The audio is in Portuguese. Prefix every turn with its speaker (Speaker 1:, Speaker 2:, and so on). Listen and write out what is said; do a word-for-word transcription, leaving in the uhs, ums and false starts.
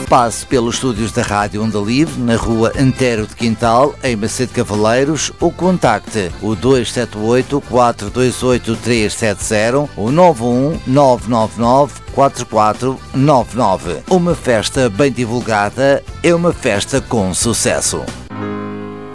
Speaker 1: Passe pelos estúdios da Rádio Onda Livre, na rua Antero de Quintal, em Macedo Cavaleiros, ou contacte o dois sete oito, quatro dois oito, três sete zero ou nove um nove nove nove, quatro quatro nove nove. Uma festa bem divulgada é uma festa com sucesso.